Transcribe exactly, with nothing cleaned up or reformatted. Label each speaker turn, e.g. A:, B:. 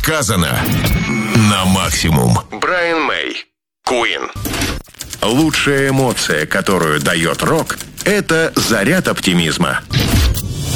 A: сказано на максимум.
B: Брайан Мэй, Queen.
A: Лучшая эмоция, которую дает рок, это заряд оптимизма.